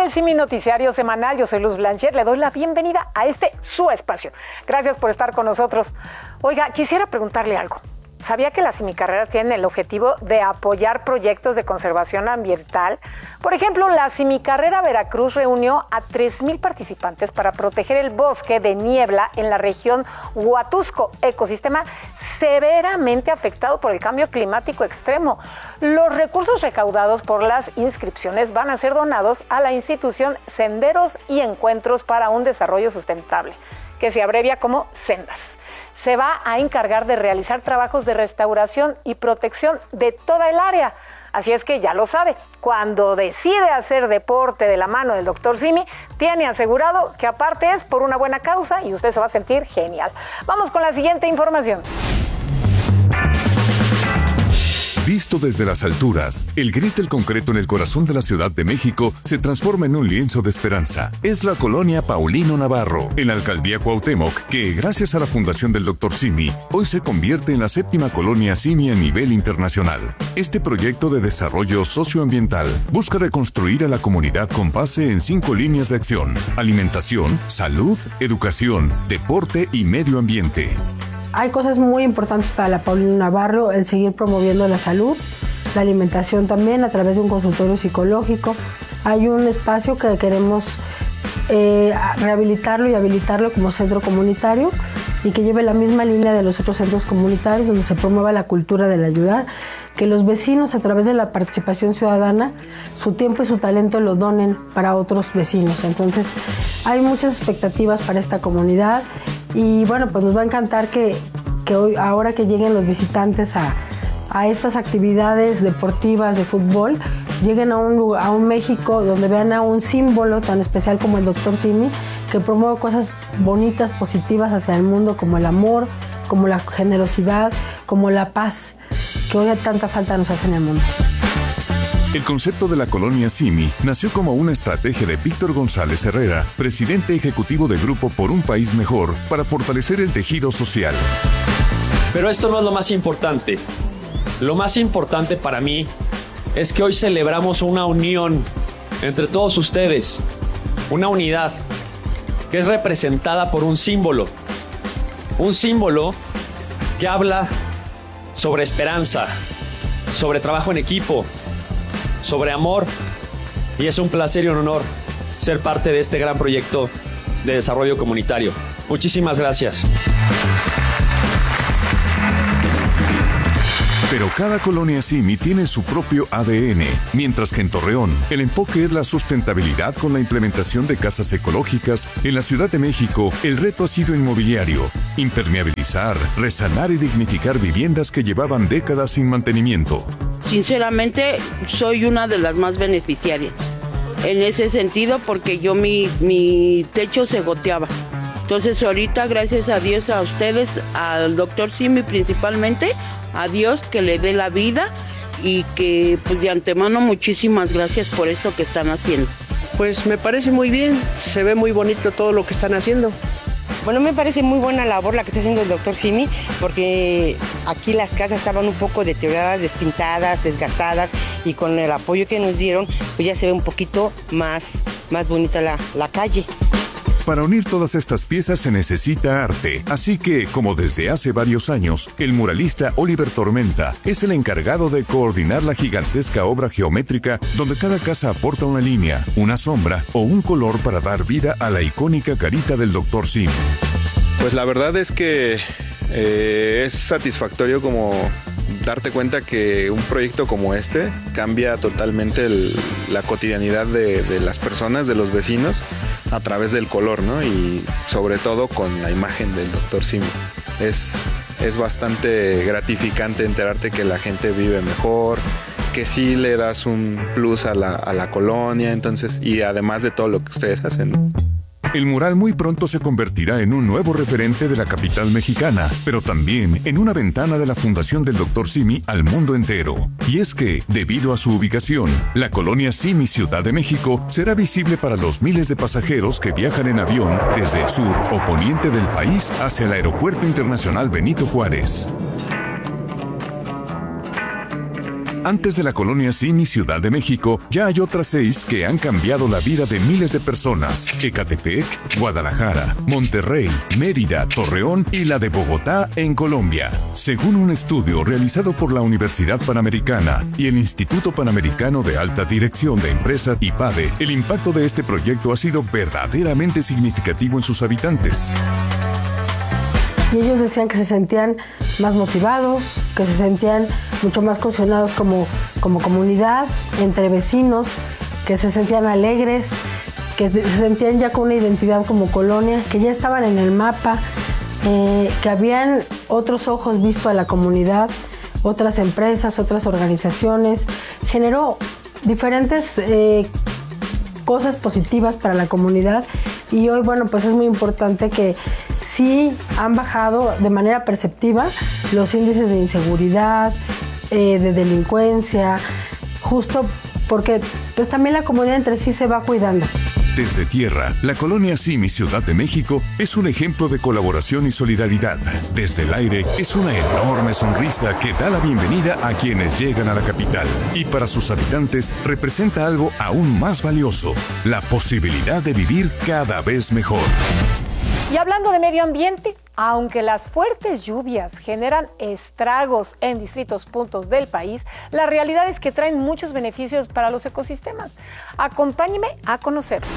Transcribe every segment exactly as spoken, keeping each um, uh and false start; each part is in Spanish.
el Simi Noticiario Semanal. Yo soy Luz Blanchet, le doy la bienvenida a este su espacio. Gracias por estar con nosotros. Oiga, quisiera preguntarle algo. ¿Sabía que las simicarreras tienen el objetivo de apoyar proyectos de conservación ambiental? Por ejemplo, la Simicarrera Veracruz reunió a tres mil participantes para proteger el bosque de niebla en la región Huatusco, ecosistema severamente afectado por el cambio climático extremo. Los recursos recaudados por las inscripciones van a ser donados a la institución Senderos y Encuentros para un Desarrollo Sustentable, que se abrevia como SENDAS. Se va a encargar de realizar trabajos de restauración y protección de toda el área. Así es que ya lo sabe, cuando decide hacer deporte de la mano del doctor Simi, tiene asegurado que aparte es por una buena causa y usted se va a sentir genial. Vamos con la siguiente información. Visto desde las alturas, el gris del concreto en el corazón de la Ciudad de México se transforma en un lienzo de esperanza. Es la colonia Paulino Navarro, en la alcaldía Cuauhtémoc, que gracias a la fundación del doctor Simi, hoy se convierte en la séptima colonia Simi a nivel internacional. Este proyecto de desarrollo socioambiental busca reconstruir a la comunidad con base en cinco líneas de acción: alimentación, salud, educación, deporte y medio ambiente. Hay cosas muy importantes para la Paulino Navarro, el seguir promoviendo la salud, la alimentación también a través de un consultorio psicológico. Hay un espacio que queremos eh, rehabilitarlo y habilitarlo como centro comunitario y que lleve la misma línea de los otros centros comunitarios donde se promueva la cultura del ayudar, que los vecinos a través de la participación ciudadana, su tiempo y su talento lo donen para otros vecinos. Entonces hay muchas expectativas para esta comunidad. Y bueno, pues nos va a encantar que, que hoy, ahora que lleguen los visitantes a, a estas actividades deportivas de fútbol, lleguen a un, lugar, a un México donde vean a un símbolo tan especial como el doctor Simi, que promueve cosas bonitas, positivas hacia el mundo, como el amor, como la generosidad, como la paz, que hoy tanta falta nos hace en el mundo. El concepto de la colonia Simi nació como una estrategia de Víctor González Herrera, presidente ejecutivo del Grupo Por un País Mejor, para fortalecer el tejido social. Pero esto no es lo más importante. Lo más importante para mí es que hoy celebramos una unión entre todos ustedes, una unidad que es representada por un símbolo, un símbolo que habla sobre esperanza, sobre trabajo en equipo, sobre amor, y es un placer y un honor ser parte de este gran proyecto de desarrollo comunitario. Muchísimas gracias. Pero cada colonia Simi tiene su propio A D N, mientras que en Torreón el enfoque es la sustentabilidad con la implementación de casas ecológicas. En la Ciudad de México el reto ha sido inmobiliario, impermeabilizar, resanar y dignificar viviendas que llevaban décadas sin mantenimiento. Sinceramente soy una de las más beneficiarias en ese sentido, porque yo mi, mi techo se goteaba. Entonces ahorita, gracias a Dios, a ustedes, al doctor Simi principalmente, a Dios que le dé la vida, y que pues de antemano muchísimas gracias por esto que están haciendo. Pues me parece muy bien, se ve muy bonito todo lo que están haciendo. Bueno, me parece muy buena labor la que está haciendo el doctor Simi, porque aquí las casas estaban un poco deterioradas, despintadas, desgastadas, y con el apoyo que nos dieron, pues ya se ve un poquito más, más bonita la, la calle. Para unir todas estas piezas se necesita arte, así que, como desde hace varios años, el muralista Oliver Tormenta es el encargado de coordinar la gigantesca obra geométrica donde cada casa aporta una línea, una sombra o un color para dar vida a la icónica carita del doctor Simi. Pues la verdad es que eh, es satisfactorio como darte cuenta que un proyecto como este cambia totalmente el, la cotidianidad de, de las personas, de los vecinos, a través del color, ¿no? Y sobre todo con la imagen del doctor Simi. Es, es bastante gratificante enterarte que la gente vive mejor, que sí le das un plus a la, a la colonia, entonces, y además de todo lo que ustedes hacen. El mural muy pronto se convertirá en un nuevo referente de la capital mexicana, pero también en una ventana de la Fundación del doctor Simi al mundo entero. Y es que, debido a su ubicación, la colonia Simi Ciudad de México será visible para los miles de pasajeros que viajan en avión desde el sur o poniente del país hacia el Aeropuerto Internacional Benito Juárez. Antes de la colonia Simi Ciudad de México, ya hay otras seis que han cambiado la vida de miles de personas: Ecatepec, Guadalajara, Monterrey, Mérida, Torreón y la de Bogotá en Colombia. Según un estudio realizado por la Universidad Panamericana y el Instituto Panamericano de Alta Dirección de Empresas I P A D E, el impacto de este proyecto ha sido verdaderamente significativo en sus habitantes. Y ellos decían que se sentían más motivados, que se sentían mucho más cohesionados como, como comunidad, entre vecinos, que se sentían alegres, que se sentían ya con una identidad como colonia, que ya estaban en el mapa, eh, que habían otros ojos visto a la comunidad, otras empresas, otras organizaciones. Generó diferentes eh, cosas positivas para la comunidad y hoy, bueno, pues es muy importante que sí han bajado de manera perceptiva los índices de inseguridad, eh, de delincuencia, justo porque pues también la comunidad entre sí se va cuidando. Desde tierra, la colonia Simi Ciudad de México es un ejemplo de colaboración y solidaridad. Desde el aire es una enorme sonrisa que da la bienvenida a quienes llegan a la capital. Y para sus habitantes representa algo aún más valioso: la posibilidad de vivir cada vez mejor. Y hablando de medio ambiente, aunque las fuertes lluvias generan estragos en distintos puntos del país, la realidad es que traen muchos beneficios para los ecosistemas. Acompáñeme a conocerlos.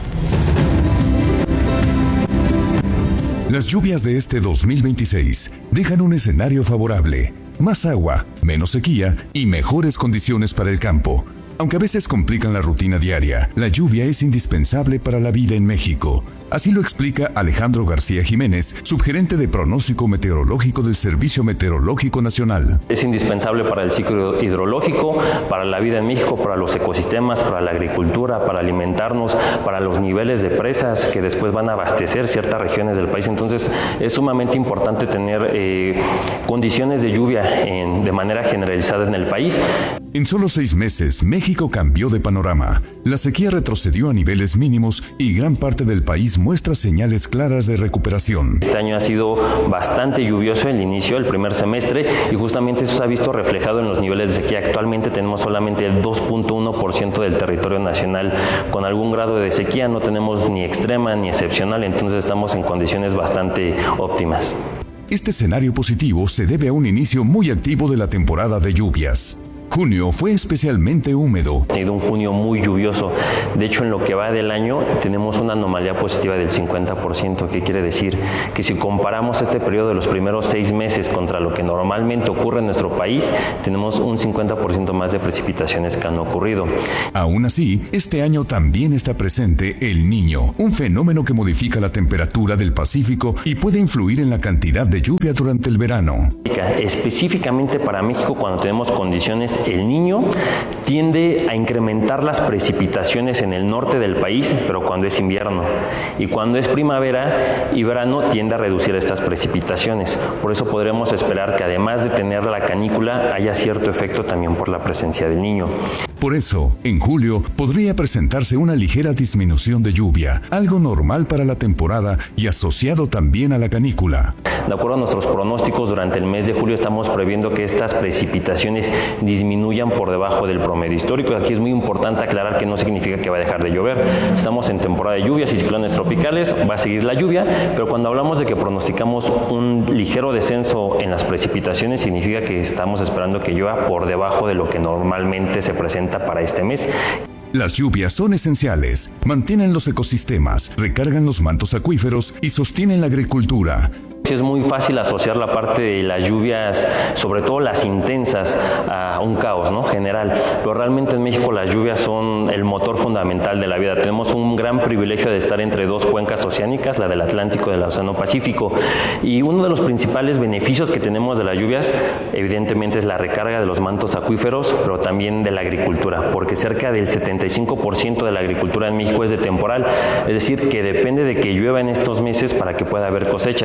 Las lluvias de este dos mil veintiséis dejan un escenario favorable: más agua, menos sequía y mejores condiciones para el campo. Aunque a veces complican la rutina diaria, la lluvia es indispensable para la vida en México. Así lo explica Alejandro García Jiménez, subgerente de pronóstico meteorológico del Servicio Meteorológico Nacional. Es indispensable para el ciclo hidrológico, para la vida en México, para los ecosistemas, para la agricultura, para alimentarnos, para los niveles de presas que después van a abastecer ciertas regiones del país. Entonces es sumamente importante tener eh, condiciones de lluvia en, de manera generalizada en el país. En solo seis meses, México cambió de panorama. La sequía retrocedió a niveles mínimos y gran parte del país muestra señales claras de recuperación. Este año ha sido bastante lluvioso el inicio, el primer semestre, y justamente eso se ha visto reflejado en los niveles de sequía. Actualmente tenemos solamente el dos punto uno por ciento del territorio nacional con algún grado de sequía. No tenemos ni extrema ni excepcional, entonces estamos en condiciones bastante óptimas. Este escenario positivo se debe a un inicio muy activo de la temporada de lluvias. Junio fue especialmente húmedo. Ha sido un junio muy lluvioso. De hecho, en lo que va del año tenemos una anomalía positiva del cincuenta por ciento, que quiere decir que si comparamos este periodo de los primeros seis meses contra lo que normalmente ocurre en nuestro país, tenemos un cincuenta por ciento más de precipitaciones que han ocurrido. Aún así, este año también está presente el Niño, un fenómeno que modifica la temperatura del Pacífico y puede influir en la cantidad de lluvia durante el verano. Específicamente para México, cuando tenemos condiciones El Niño, tiende a incrementar las precipitaciones en el norte del país, pero cuando es invierno. Y cuando es primavera y verano, tiende a reducir estas precipitaciones. Por eso podremos esperar que, además de tener la canícula, haya cierto efecto también por la presencia del Niño. Por eso, en julio podría presentarse una ligera disminución de lluvia, algo normal para la temporada y asociado también a la canícula. De acuerdo a nuestros pronósticos, durante el mes de julio estamos previendo que estas precipitaciones disminuyan por debajo del promedio histórico. Aquí es muy importante aclarar que no significa que va a dejar de llover. Estamos en temporada de lluvias y ciclones tropicales, va a seguir la lluvia, pero cuando hablamos de que pronosticamos un ligero descenso en las precipitaciones, significa que estamos esperando que llueva por debajo de lo que normalmente se presenta para este mes. Las lluvias son esenciales, mantienen los ecosistemas, recargan los mantos acuíferos y sostienen la agricultura. Es muy fácil asociar la parte de las lluvias, sobre todo las intensas, a un caos, ¿no?, general. Pero realmente en México las lluvias son el motor fundamental de la vida. Tenemos un gran privilegio de estar entre dos cuencas oceánicas, la del Atlántico y del Océano Pacífico. Y uno de los principales beneficios que tenemos de las lluvias, evidentemente, es la recarga de los mantos acuíferos, pero también de la agricultura, porque cerca del setenta y cinco por ciento de la agricultura en México es de temporal. Es decir, que depende de que llueva en estos meses para que pueda haber cosechas. Los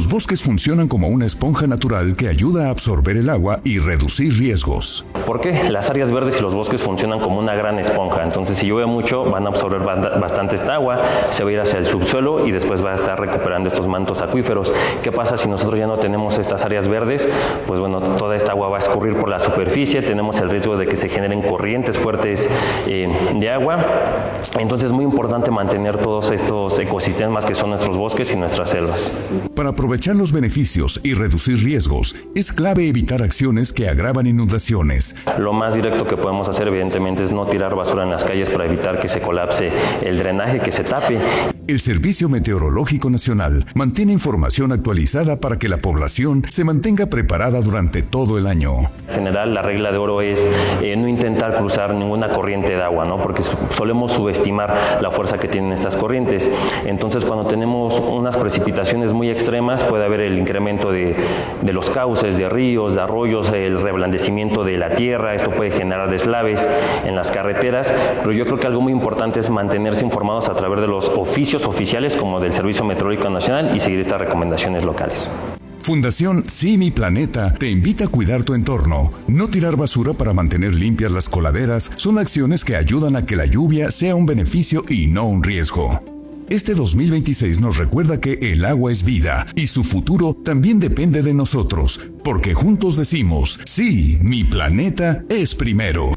Los bosques funcionan como una esponja natural que ayuda a absorber el agua y reducir riesgos. ¿Por qué? Las áreas verdes y los bosques funcionan como una gran esponja. Entonces, si llueve mucho, van a absorber bastante esta agua, se va a ir hacia el subsuelo y después va a estar recuperando estos mantos acuíferos. ¿Qué pasa si nosotros ya no tenemos estas áreas verdes? Pues bueno, toda esta agua va a escurrir por la superficie, tenemos el riesgo de que se generen corrientes fuertes eh, de agua. Entonces, es muy importante mantener todos estos ecosistemas que son nuestros bosques y nuestras selvas. Para aprovechar los beneficios y reducir riesgos, es clave evitar acciones que agravan inundaciones. Lo más directo que podemos hacer, evidentemente, es no tirar basura en las calles para evitar que se colapse el drenaje, que se tape. El Servicio Meteorológico Nacional mantiene información actualizada para que la población se mantenga preparada durante todo el año. En general, la regla de oro es eh, no intentar cruzar ninguna corriente de agua, ¿no? Porque solemos subestimar la fuerza que tienen estas corrientes. Entonces, cuando tenemos unas precipitaciones muy extremas, puede haber el incremento de, de los cauces, de ríos, de arroyos, el reblandecimiento de la tierra. Esto puede generar deslaves en las carreteras, pero yo creo que algo muy importante es mantenerse informados a través de los oficios oficiales como del Servicio Meteorológico Nacional y seguir estas recomendaciones locales. Fundación Sí Mi Planeta te invita a cuidar tu entorno. No tirar basura para mantener limpias las coladeras son acciones que ayudan a que la lluvia sea un beneficio y no un riesgo. Este dos mil veintiséis nos recuerda que el agua es vida y su futuro también depende de nosotros, porque juntos decimos, sí, mi planeta es primero.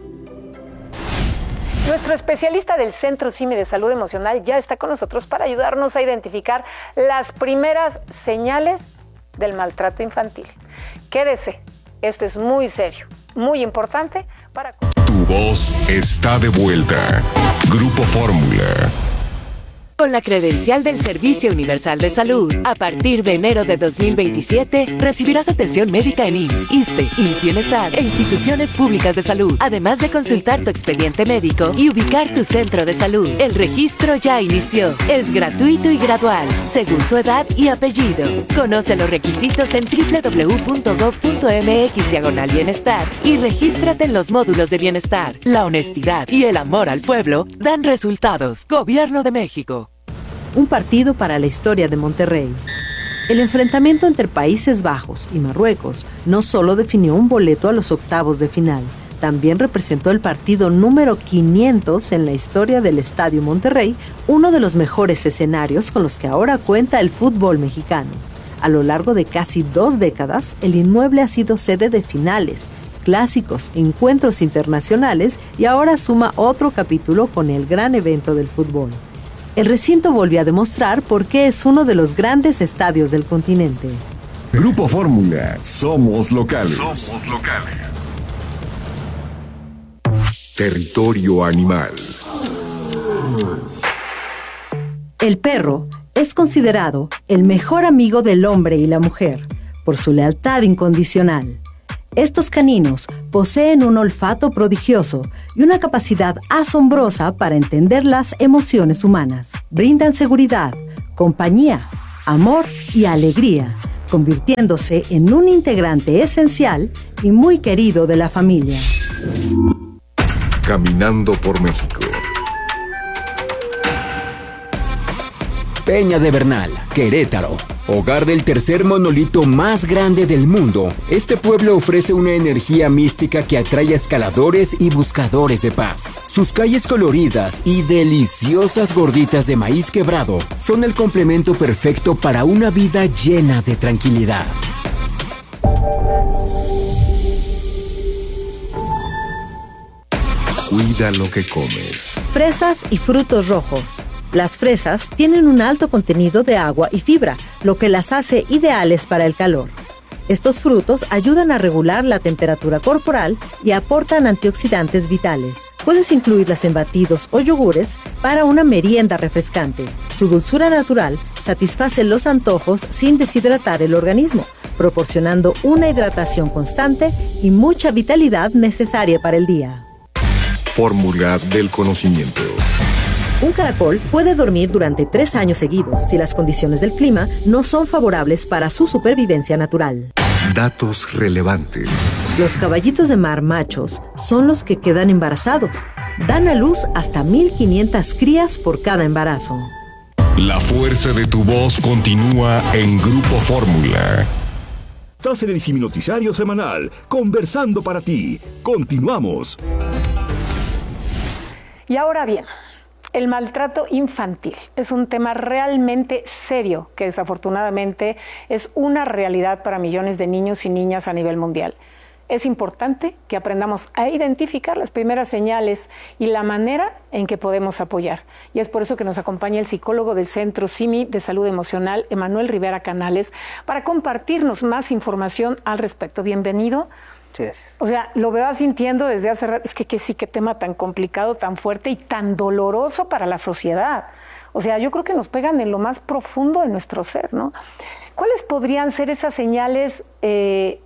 Nuestro especialista del Centro CIMI de Salud Emocional ya está con nosotros para ayudarnos a identificar las primeras señales del maltrato infantil. Quédese, esto es muy serio, muy importante para... Tu voz está de vuelta. Grupo Fórmula. Con la credencial del Servicio Universal de Salud, a partir de enero de dos mil veintisiete, recibirás atención médica en I M S S, ISSSTE, I M S S Bienestar e instituciones públicas de salud, además de consultar tu expediente médico y ubicar tu centro de salud. El registro ya inició. Es gratuito y gradual, según tu edad y apellido. Conoce los requisitos en doble u doble u doble u punto gob punto eme equis diagonal bienestar y regístrate en los módulos de bienestar. La honestidad y el amor al pueblo dan resultados. Gobierno de México. Un partido para la historia de Monterrey. El enfrentamiento entre Países Bajos y Marruecos no solo definió un boleto a los octavos de final, también representó el partido número quinientos en la historia del Estadio Monterrey, uno de los mejores escenarios con los que ahora cuenta el fútbol mexicano. A lo largo de casi dos décadas, el inmueble ha sido sede de finales, clásicos, encuentros internacionales y ahora suma otro capítulo con el gran evento del fútbol. El recinto volvió a demostrar por qué es uno de los grandes estadios del continente. Grupo Fórmula, somos locales. Somos locales. Territorio animal. El perro es considerado el mejor amigo del hombre y la mujer por su lealtad incondicional. Estos caninos poseen un olfato prodigioso y una capacidad asombrosa para entender las emociones humanas. Brindan seguridad, compañía, amor y alegría, convirtiéndose en un integrante esencial y muy querido de la familia. Caminando por México. Peña de Bernal, Querétaro. Hogar del tercer monolito más grande del mundo, este pueblo ofrece una energía mística que atrae a escaladores y buscadores de paz. Sus calles coloridas y deliciosas gorditas de maíz quebrado son el complemento perfecto para una vida llena de tranquilidad. Cuida lo que comes. Fresas y frutos rojos. Las fresas tienen un alto contenido de agua y fibra, lo que las hace ideales para el calor. Estos frutos ayudan a regular la temperatura corporal y aportan antioxidantes vitales. Puedes incluirlas en batidos o yogures para una merienda refrescante. Su dulzura natural satisface los antojos sin deshidratar el organismo, proporcionando una hidratación constante y mucha vitalidad necesaria para el día. Fórmula del conocimiento. Un caracol puede dormir durante tres años seguidos si las condiciones del clima no son favorables para su supervivencia natural. Datos relevantes. Los caballitos de mar machos son los que quedan embarazados. Dan a luz hasta mil quinientas crías por cada embarazo. La fuerza de tu voz continúa en Grupo Fórmula. Estás en el Simi Noticiario Semanal, conversando para ti. Continuamos. Y ahora bien, el maltrato infantil es un tema realmente serio que desafortunadamente es una realidad para millones de niños y niñas a nivel mundial. Es importante que aprendamos a identificar las primeras señales y la manera en que podemos apoyar. Y es por eso que nos acompaña el psicólogo del Centro Simi de Salud Emocional, Emanuel Rivera Canales, para compartirnos más información al respecto. Bienvenido. Sí, gracias. O sea, lo veo sintiendo desde hace rato. Es que, que sí, qué tema tan complicado, tan fuerte y tan doloroso para la sociedad. O sea, yo creo que nos pegan en lo más profundo de nuestro ser, ¿no? ¿Cuáles podrían ser esas señales eh,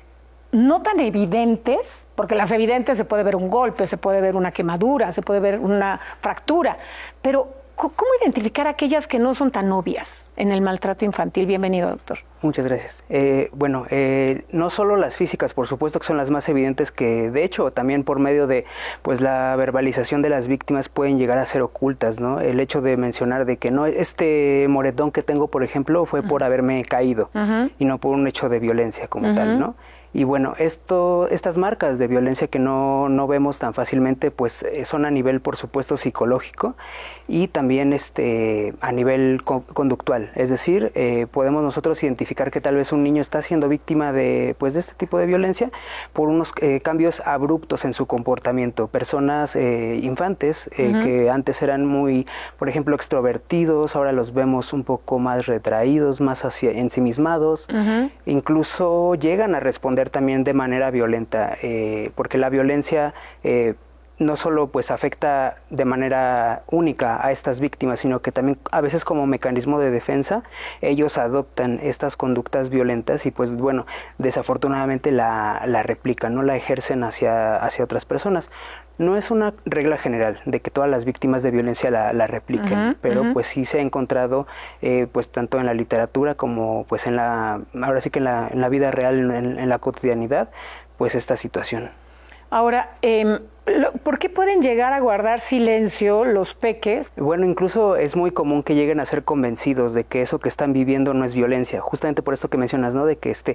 no tan evidentes? Porque las evidentes se puede ver un golpe, se puede ver una quemadura, se puede ver una fractura, pero ¿cómo identificar aquellas que no son tan obvias en el maltrato infantil? Bienvenido, doctor. Muchas gracias. Eh, bueno, eh, no solo las físicas, por supuesto que son las más evidentes, que de hecho también por medio de pues la verbalización de las víctimas pueden llegar a ser ocultas, ¿no? El hecho de mencionar de que no, este moretón que tengo, por ejemplo, fue uh-huh. por haberme caído uh-huh. y no por un hecho de violencia como uh-huh. tal, ¿no? Y bueno, esto, estas marcas de violencia que no, no vemos tan fácilmente, pues eh, son a nivel, por supuesto, psicológico y también este, a nivel co- conductual. Es decir, eh, podemos nosotros identificar que tal vez un niño está siendo víctima de, pues, de este tipo de violencia por unos eh, cambios abruptos en su comportamiento. Personas eh, infantes eh, uh-huh. que antes eran muy, por ejemplo, extrovertidos, ahora los vemos un poco más retraídos, más hacia, ensimismados, uh-huh. incluso llegan a responder también de manera violenta, eh, porque la violencia eh, no solo pues afecta de manera única a estas víctimas, sino que también a veces como mecanismo de defensa ellos adoptan estas conductas violentas y pues bueno, desafortunadamente la, la replican, no la ejercen hacia, hacia otras personas. No es una regla general de que todas las víctimas de violencia la, la repliquen, uh-huh, pero uh-huh. pues sí se ha encontrado eh, pues tanto en la literatura como pues en la, ahora sí que en la, en la vida real, en, en la cotidianidad, pues esta situación. Ahora, eh, ¿por qué pueden llegar a guardar silencio los peques? Bueno, incluso es muy común que lleguen a ser convencidos de que eso que están viviendo no es violencia, justamente por esto que mencionas, ¿no? De que este...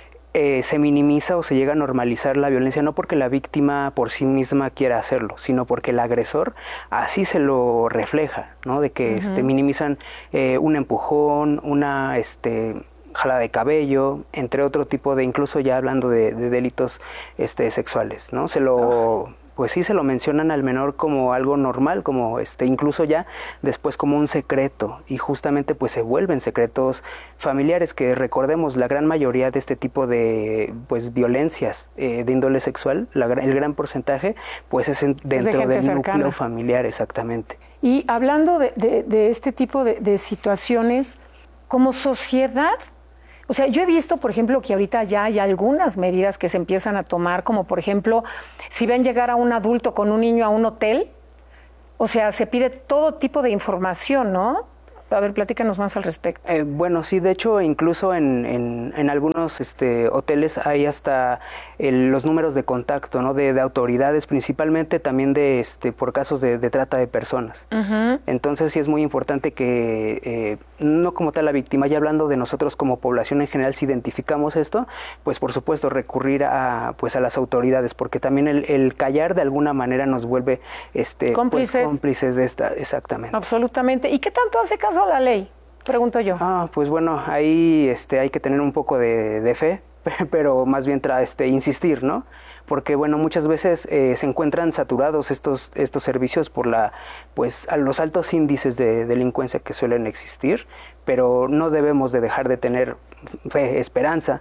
Eh, se minimiza o se llega a normalizar la violencia no porque la víctima por sí misma quiera hacerlo, sino porque el agresor así se lo refleja, ¿no? De que uh-huh. este, minimizan eh, un empujón, una este, jalada de cabello, entre otro tipo de, incluso ya hablando de, de delitos este, sexuales, ¿no? Se lo... Uh-huh. Pues sí se lo mencionan al menor como algo normal, como este, incluso ya después como un secreto, y justamente pues se vuelven secretos familiares, que recordemos la gran mayoría de este tipo de pues violencias eh, de índole sexual, la, el gran porcentaje pues es en, dentro es de del cercana. Núcleo familiar, exactamente. Y hablando de, de, de este tipo de, de situaciones, como sociedad, o sea, yo he visto, por ejemplo, que ahorita ya hay algunas medidas que se empiezan a tomar, como por ejemplo, si ven llegar a un adulto con un niño a un hotel, o sea, se pide todo tipo de información, ¿no? A ver, platícanos más al respecto. Eh, bueno, sí, de hecho, incluso en, en, en algunos este, hoteles hay hasta el, los números de contacto, ¿no? De, de autoridades, principalmente también de este, por casos de, de trata de personas. Uh-huh. Entonces sí es muy importante que, eh, no como tal la víctima, ya hablando de nosotros como población en general, si identificamos esto, pues por supuesto recurrir a, pues, a las autoridades, porque también el, el callar de alguna manera nos vuelve este, cómplices. Pues, cómplices de esta, exactamente. Absolutamente. ¿Y qué tanto hace caso a la ley? Pregunto yo. Ah, pues bueno, ahí este, hay que tener un poco de, de fe, pero más bien tra, este, insistir, ¿no? Porque bueno, muchas veces eh, se encuentran saturados estos estos servicios por la pues a los altos índices de delincuencia que suelen existir, pero no debemos de dejar de tener fe, esperanza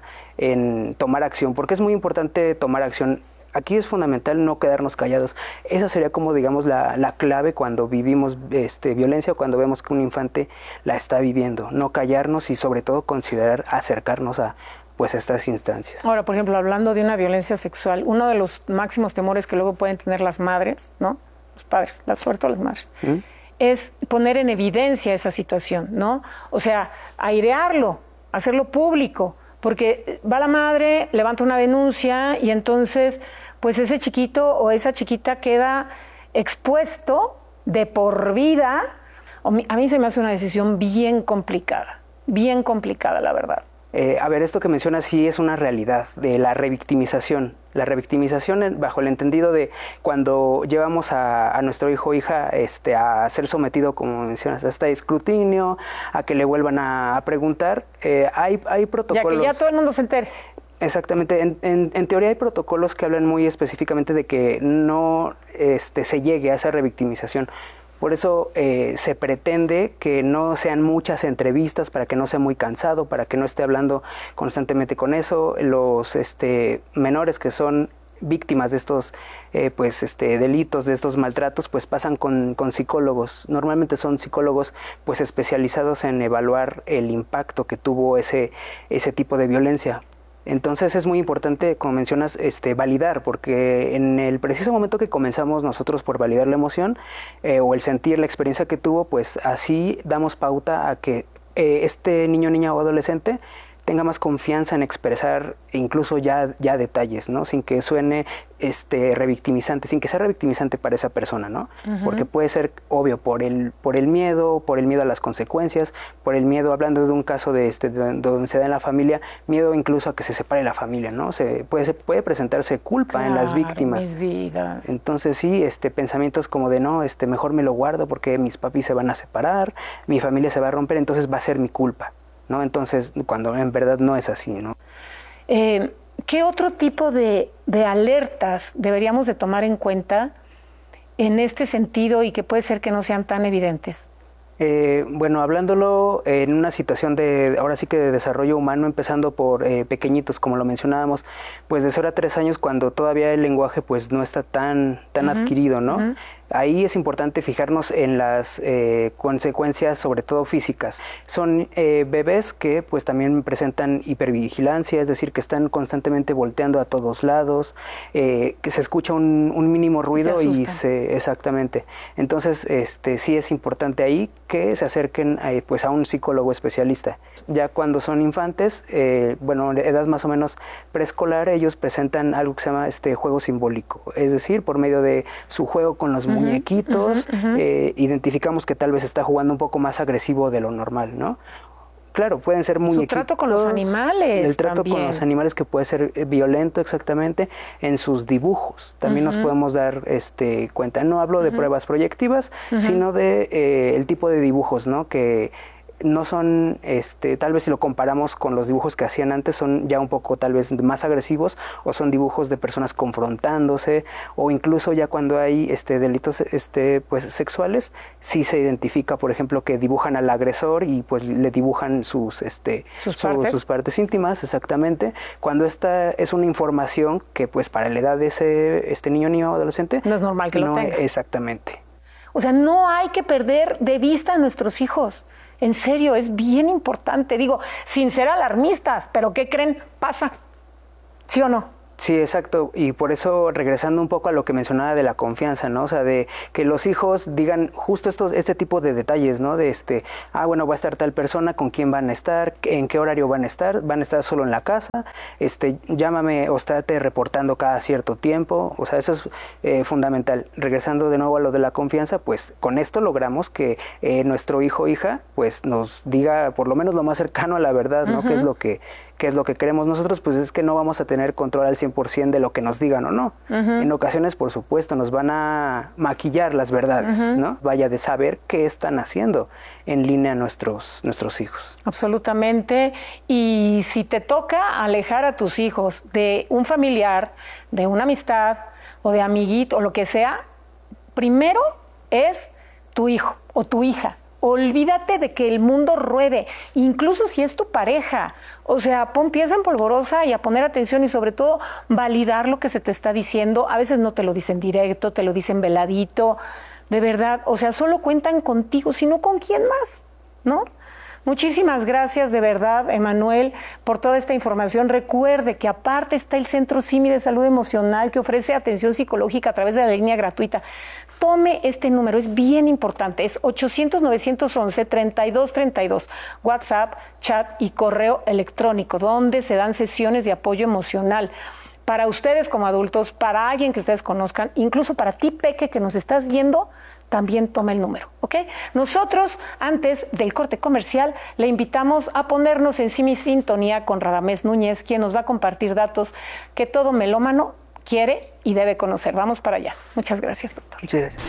en tomar acción, porque es muy importante tomar acción. Aquí es fundamental no quedarnos callados. Esa sería como, digamos, la, la clave cuando vivimos este, violencia o cuando vemos que un infante la está viviendo. No callarnos y sobre todo considerar acercarnos a pues estas instancias. Ahora, por ejemplo, hablando de una violencia sexual, uno de los máximos temores que luego pueden tener las madres, ¿no? Los padres, la suerte o las madres, ¿Mm? es poner en evidencia esa situación, ¿no? O sea, airearlo, hacerlo público. Porque va la madre, levanta una denuncia y entonces pues ese chiquito o esa chiquita queda expuesto de por vida. A mí se me hace una decisión bien complicada, bien complicada, la verdad. Eh, a ver, esto que mencionas sí es una realidad de la revictimización. La revictimización bajo el entendido de cuando llevamos a, a nuestro hijo o hija este, a ser sometido, como mencionas, a este escrutinio, a que le vuelvan a, a preguntar, eh, hay, hay protocolos... Ya que ya todo el mundo se entere. Exactamente. En, en, en teoría hay protocolos que hablan muy específicamente de que no este, se llegue a esa revictimización. Por eso eh, se pretende que no sean muchas entrevistas para que no sea muy cansado, para que no esté hablando constantemente con eso. Los este, menores que son víctimas de estos eh, pues, este, delitos, de estos maltratos, pues pasan con, con psicólogos. Normalmente son psicólogos pues, especializados en evaluar el impacto que tuvo ese, ese tipo de violencia. Entonces es muy importante, como mencionas, este, validar, porque en el preciso momento que comenzamos nosotros por validar la emoción eh, o el sentir la experiencia que tuvo, pues así damos pauta a que eh, este niño, niña o adolescente tenga más confianza en expresar incluso ya, ya detalles, ¿no? Sin que suene este, revictimizante, sin que sea revictimizante para esa persona, ¿no? Uh-huh. Porque puede ser obvio por el, por el miedo, por el miedo a las consecuencias, por el miedo, hablando de un caso de este, de, de donde se da en la familia, miedo incluso a que se separe la familia, ¿no? Se, puede, se, puede presentarse culpa claro, en las víctimas. Mis vidas. Entonces sí, este, pensamientos como de no, este, mejor me lo guardo porque mis papis se van a separar, mi familia se va a romper, entonces va a ser mi culpa, ¿no? Entonces, cuando en verdad no es así, ¿no? Eh, ¿Qué otro tipo de, de alertas deberíamos de tomar en cuenta en este sentido y que puede ser que no sean tan evidentes? Eh, bueno, hablándolo en una situación de, ahora sí que de desarrollo humano, empezando por eh, pequeñitos, como lo mencionábamos, pues de cero a tres años, cuando todavía el lenguaje pues no está tan, tan uh-huh. adquirido, ¿no? Uh-huh. Ahí es importante fijarnos en las eh, consecuencias, sobre todo físicas. Son eh, bebés que pues también presentan hipervigilancia, es decir, que están constantemente volteando a todos lados, eh, que se escucha un, un mínimo ruido se y se... Exactamente. Entonces, este, sí es importante ahí que se acerquen a, pues, a un psicólogo especialista. Ya cuando son infantes, eh, bueno, edad más o menos preescolar, ellos presentan algo que se llama este juego simbólico, es decir, por medio de su juego con los uh-huh. muñequitos, uh-huh, uh-huh. Eh, identificamos que tal vez está jugando un poco más agresivo de lo normal, ¿no? Claro, pueden ser muñequitos. Su trato con los animales. El trato también. con los animales que puede ser violento exactamente, en sus dibujos. También uh-huh. nos podemos dar este, cuenta. No hablo de uh-huh. pruebas proyectivas, uh-huh. sino de eh, el tipo de dibujos, ¿no? Que no son, este, tal vez si lo comparamos con los dibujos que hacían antes, son ya un poco tal vez más agresivos, o son dibujos de personas confrontándose, o incluso ya cuando hay este, delitos este, pues, sexuales, sí se identifica, por ejemplo, que dibujan al agresor y pues le dibujan sus, este, ¿Sus, su, partes? sus partes íntimas, exactamente, cuando esta es una información que pues para la edad de ese este niño, niño o adolescente, no es normal que no, lo tenga. Exactamente. O sea, no hay que perder de vista a nuestros hijos. En serio, es bien importante. Digo, sin ser alarmistas, pero ¿qué creen? Pasa. ¿Sí o no? Sí, exacto, y por eso regresando un poco a lo que mencionaba de la confianza, ¿no? O sea, de que los hijos digan justo estos, este tipo de detalles, ¿no? De este, ah, bueno, va a estar tal persona, ¿con quién van a estar? ¿En qué horario van a estar? ¿Van a estar solo en la casa? Este, llámame o estate reportando cada cierto tiempo, o sea, eso es eh, fundamental. Regresando de nuevo a lo de la confianza, pues con esto logramos que eh, nuestro hijo o hija, pues nos diga por lo menos lo más cercano a la verdad, ¿no? Uh-huh. Que es lo que... que es lo que queremos nosotros, pues es que no vamos a tener control al cien por ciento de lo que nos digan o no. Uh-huh. En ocasiones, por supuesto, nos van a maquillar las verdades, uh-huh. ¿no? Vaya de saber qué están haciendo en línea nuestros, nuestros hijos. Absolutamente. Y si te toca alejar a tus hijos de un familiar, de una amistad o de amiguito o lo que sea, primero es tu hijo o tu hija. Olvídate de que el mundo ruede, incluso si es tu pareja. O sea, pon pieza en polvorosa y a poner atención y sobre todo validar lo que se te está diciendo. A veces no te lo dicen directo, te lo dicen veladito. De verdad, o sea, solo cuentan contigo, sino con quién más, ¿no? Muchísimas gracias de verdad, Emanuel, por toda esta información. Recuerde que aparte está el Centro Simi de Salud Emocional que ofrece atención psicológica a través de la línea gratuita. Tome este número, es bien importante, es ochocientos, novecientos once, treinta y dos treinta y dos, WhatsApp, chat y correo electrónico, donde se dan sesiones de apoyo emocional. Para ustedes como adultos, para alguien que ustedes conozcan, incluso para ti, Peque, que nos estás viendo, también toma el número. ¿ok? Nosotros, antes del corte comercial, le invitamos a ponernos en sí mi sintonía con Radamés Núñez, quien nos va a compartir datos que todo melómano quiere y debe conocer. Vamos para allá. Muchas gracias, doctor. Muchas gracias.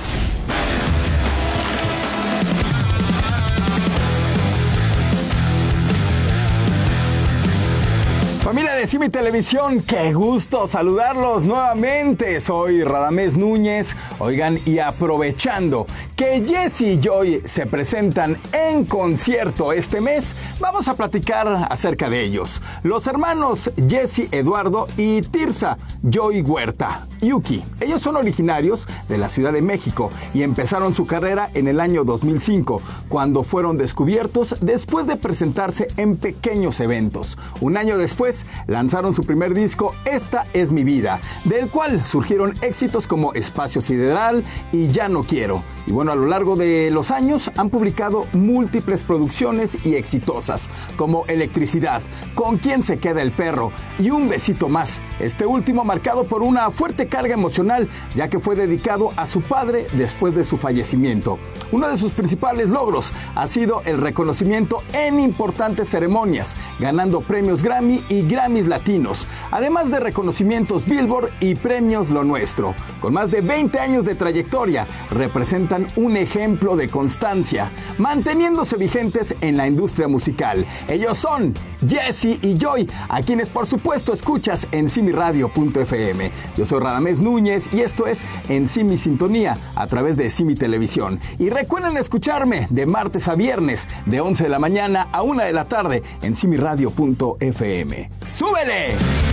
Familia de Simi Televisión, qué gusto saludarlos nuevamente. Soy Radamés Núñez. Oigan, y aprovechando que Jesse y Joy se presentan en concierto este mes, vamos a platicar acerca de ellos. Los hermanos Jesse Eduardo y Tirsa Joy Huerta Yuki. Ellos son originarios de la Ciudad de México y empezaron su carrera en el año dos mil cinco, cuando fueron descubiertos después de presentarse en pequeños eventos. Un año después lanzaron su primer disco, Esta es mi vida, del cual surgieron éxitos como Espacio Sideral y Ya no quiero. Y bueno, a lo largo de los años han publicado múltiples producciones y exitosas, como Electricidad, Con quién se queda el perro y Un besito más. Este último marcado por una fuerte carga emocional, ya que fue dedicado a su padre después de su fallecimiento. Uno de sus principales logros ha sido el reconocimiento en importantes ceremonias, ganando premios Grammy y Grammys Latinos, además de reconocimientos Billboard y premios Lo Nuestro. Con más de veinte años de trayectoria, representan un ejemplo de constancia, manteniéndose vigentes en la industria musical. Ellos son Jesse y Joy, a quienes por supuesto escuchas en simi radio punto efe eme. Yo soy Radamés Núñez y esto es En Simi Sintonía a través de Simi Televisión. Y recuerden escucharme de martes a viernes de once de la mañana a una de la tarde en simi radio punto efe eme. ¡Súbele!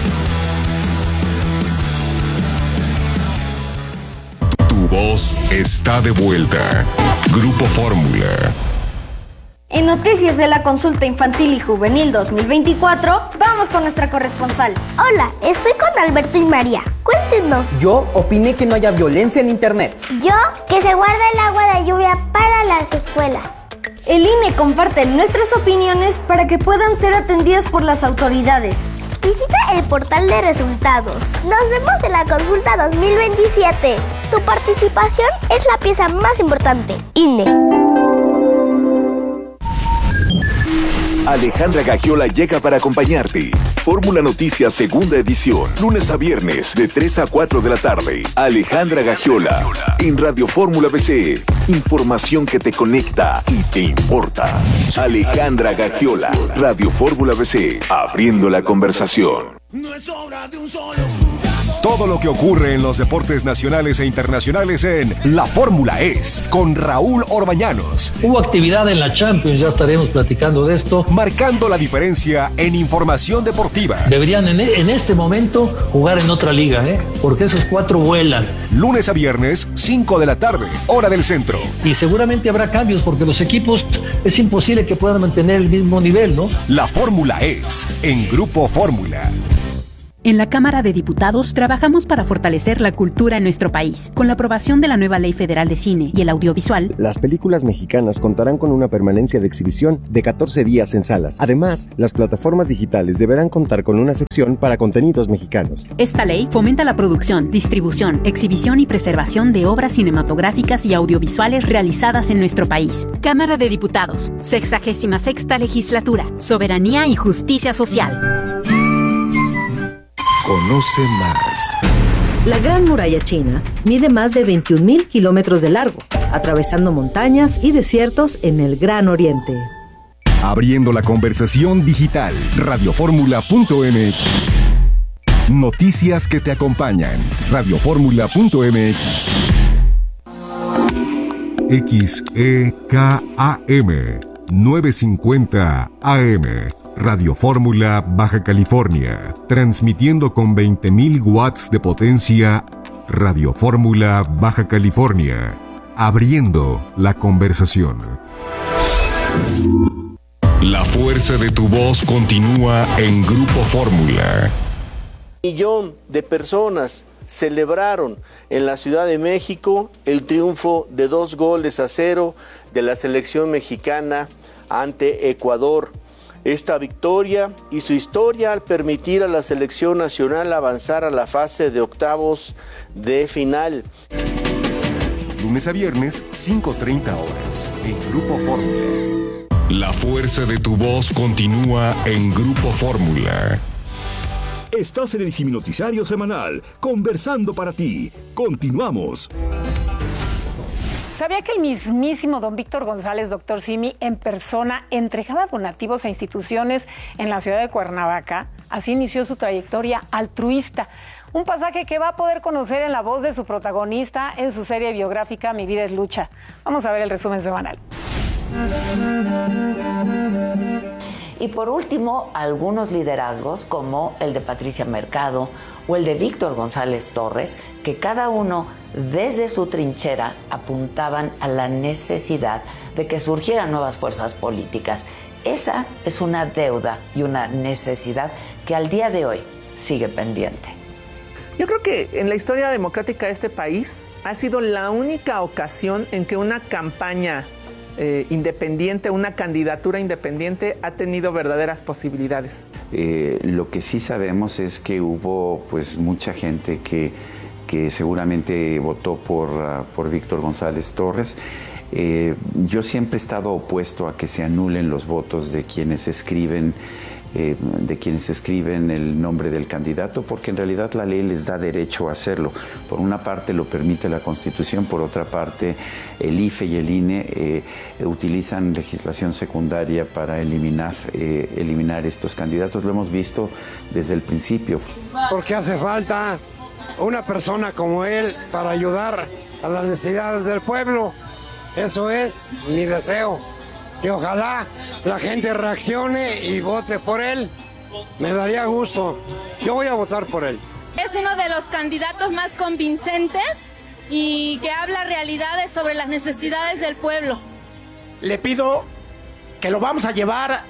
Tu voz está de vuelta. Grupo Fórmula. En noticias de la consulta infantil y juvenil dos mil veinticuatro, vamos con nuestra corresponsal. Hola, estoy con Alberto y María. Cuéntenos. Yo opiné que no haya violencia en internet. Yo, que se guarde el agua de lluvia para las escuelas. El I N E comparte nuestras opiniones para que puedan ser atendidas por las autoridades. Visita el portal de resultados. Nos vemos en la consulta dos mil veintisiete. Tu participación es la pieza más importante. I N E. Alejandra Gagiola llega para acompañarte. Fórmula Noticias Segunda Edición, lunes a viernes de tres a cuatro de la tarde. Alejandra Gagiola en Radio Fórmula B C. Información que te conecta y te importa. Alejandra Gagiola, Radio Fórmula B C, abriendo la conversación. No es obra de un solo jugador. Todo lo que ocurre en los deportes nacionales e internacionales en La Fórmula Es, con Raúl Orbañanos. Hubo actividad en la Champions, ya estaremos platicando de esto. Marcando la diferencia en información deportiva. Deberían en, en este momento jugar en otra liga, ¿eh? Porque esos cuatro vuelan. Lunes a viernes, cinco de la tarde, hora del centro. Y seguramente habrá cambios porque los equipos es imposible que puedan mantener el mismo nivel, ¿no? La Fórmula Es, en Grupo Fórmula. En la Cámara de Diputados trabajamos para fortalecer la cultura en nuestro país. Con la aprobación de la nueva Ley Federal de Cine y el Audiovisual, las películas mexicanas contarán con una permanencia de exhibición de catorce días en salas. Además, las plataformas digitales deberán contar con una sección para contenidos mexicanos. Esta ley fomenta la producción, distribución, exhibición y preservación de obras cinematográficas y audiovisuales realizadas en nuestro país. Cámara de Diputados, sexagésima sexta legislatura, soberanía y justicia social. Conoce más. La Gran Muralla China mide más de veintiún mil kilómetros de largo, atravesando montañas y desiertos en el Gran Oriente. Abriendo la conversación digital. radio fórmula punto eme equis. Noticias que te acompañan. radio fórmula punto eme equis. X E K A M novecientos cincuenta A M. Radio Fórmula Baja California, transmitiendo con veinte mil watts de potencia. Radio Fórmula Baja California, abriendo la conversación. La fuerza de tu voz continúa en Grupo Fórmula. Un millón de personas celebraron en la Ciudad de México el triunfo de dos goles a cero de la selección mexicana ante Ecuador. Esta victoria y su historia al permitir a la selección nacional avanzar a la fase de octavos de final. lunes a viernes, cinco treinta horas, en Grupo Fórmula. La fuerza de tu voz continúa en Grupo Fórmula. Estás en el Simi Noticiario Semanal, conversando para ti. Continuamos. ¿Sabía que el mismísimo don Víctor González, doctor Simi, en persona entregaba donativos a instituciones en la ciudad de Cuernavaca? Así inició su trayectoria altruista. Un pasaje que va a poder conocer en la voz de su protagonista en su serie biográfica Mi vida es lucha. Vamos a ver el resumen semanal. Y por último, algunos liderazgos como el de Patricia Mercado o el de Víctor González Torres, que cada uno desde su trinchera apuntaban a la necesidad de que surgieran nuevas fuerzas políticas. Esa es una deuda y una necesidad que al día de hoy sigue pendiente. Yo creo que en la historia democrática de este país ha sido la única ocasión en que una campaña Eh, independiente, una candidatura independiente ha tenido verdaderas posibilidades. Eh, lo que sí sabemos es que hubo pues mucha gente que, que seguramente votó por, uh, por Víctor González Torres. Eh, yo siempre he estado opuesto a que se anulen los votos de quienes escriben Eh, de quienes escriben el nombre del candidato, porque en realidad la ley les da derecho a hacerlo. Por una parte lo permite la Constitución, por otra parte el I F E y el I N E eh, utilizan legislación secundaria para eliminar, eh, eliminar estos candidatos. Lo hemos visto desde el principio. Porque hace falta una persona como él para ayudar a las necesidades del pueblo. Eso es mi deseo. Que ojalá la gente reaccione y vote por él. Me daría gusto. Yo voy a votar por él. Es uno de los candidatos más convincentes y que habla realidades sobre las necesidades del pueblo. Le pido que lo vamos a llevar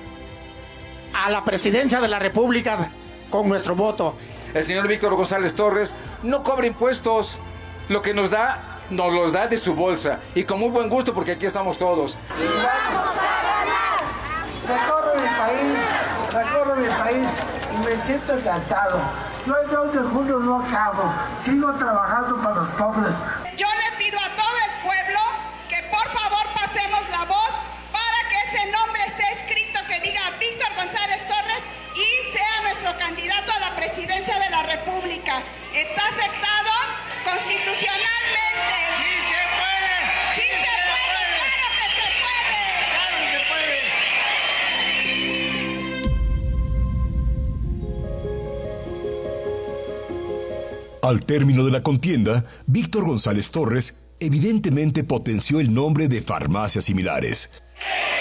a la presidencia de la República con nuestro voto. El señor Víctor González Torres no cobra impuestos. Lo que nos da, nos los da de su bolsa. Y con muy buen gusto, porque aquí estamos todos. ¡Vamos a ganar! Recorro el país, recorro el país y me siento encantado. Yo el dos de julio no acabo, sigo trabajando para los pobres. Yo le pido a todo el pueblo que por favor pasemos la voz para que ese nombre esté escrito, que diga Víctor González Torres y sea nuestro candidato a la presidencia de la República. ¿Está aceptado constitucionalmente? ¡Sí se puede! ¡Sí, sí se, se puede! puede! ¡Claro que se puede! ¡Claro que se puede! Al término de la contienda, Víctor González Torres evidentemente potenció el nombre de Farmacias Similares.